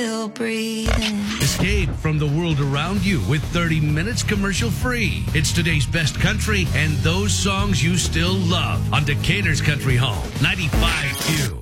Still breathing. Escape from the world around you with 30 minutes commercial free. It's today's best country and those songs you still love on Decatur's Country Home, 95.2.